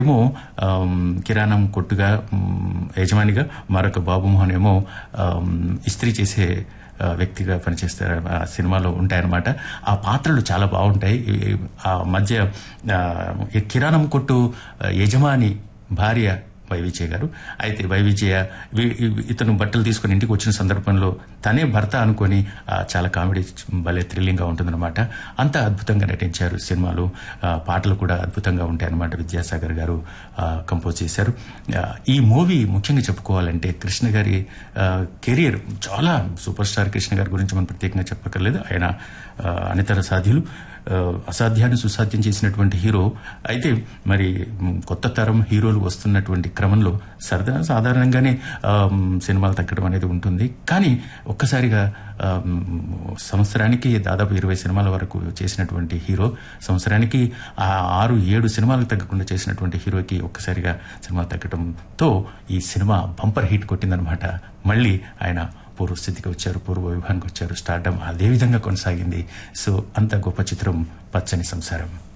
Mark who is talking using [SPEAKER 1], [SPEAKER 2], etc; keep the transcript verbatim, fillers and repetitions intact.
[SPEAKER 1] ఏమో కిరాణం కొట్టుగా యజమానిగా, మరొక బాబుమోహన్ ఏమో ఇస్త్రీ చేసే వ్యక్తిగా పనిచేస్తారు. ఆ సినిమాలో ఉంటాయన్నమాట. ఆ పాత్రలు చాలా బాగుంటాయి. ఆ మధ్య కిరాణం కొట్టు యజమాని భార్య వైవిజయ గారు. అయితే వైవిజయ ఇతను బట్టలు తీసుకుని ఇంటికి వచ్చిన సందర్భంలో తనే భర్త అనుకొని చాలా కామెడీ భలే థ్రిల్లింగ్ గా ఉంటుందన్నమాట. అంత అద్భుతంగా నటించారు సినిమాలో. పాటలు కూడా అద్భుతంగా ఉంటాయన్నమాట. విద్యాసాగర్ గారు కంపోజ్ చేశారు. ఈ మూవీ ముఖ్యంగా చెప్పుకోవాలంటే కృష్ణ గారి కెరియర్ చాలా సూపర్ స్టార్. కృష్ణ గారి గురించి మనం ప్రత్యేకంగా చెప్పక్కర్లేదు. ఆయన అనితర సాధ్యులు, అసాధ్యాన్ని సుసాధ్యం చేసినటువంటి హీరో. అయితే మరి కొత్త తరం హీరోలు వస్తున్నటువంటి క్రమంలో సరదా సాధారణంగానే సినిమాలు తగ్గడం అనేది ఉంటుంది. కానీ ఒక్కసారిగా సంవత్సరానికి దాదాపు ఇరవై సినిమాల వరకు చేసినటువంటి హీరో, సంవత్సరానికి ఆ ఆరు ఏడు సినిమాలకు తగ్గకుండా చేసినటువంటి హీరోకి ఒక్కసారిగా సినిమా తగ్గడంతో ఈ సినిమా బంపర్ హిట్ కొట్టిందనమాట. మళ్ళీ ఆయన పూర్వస్థితికి వచ్చారు, పూర్వ వైభవానికి వచ్చారు. స్టార్డమ్ అదే విధంగా కొనసాగింది. సో అంత గొప్ప చిత్రం పచ్చని సంసారం.